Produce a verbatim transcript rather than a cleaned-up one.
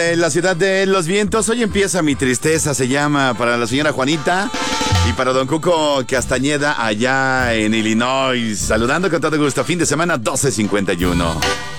En la ciudad de Los Vientos, hoy empieza Mi Tristeza, se llama, para la señora Juanita y para don Cuco Castañeda allá en Illinois. Saludando con todo gusto, fin de semana doce cincuenta y uno.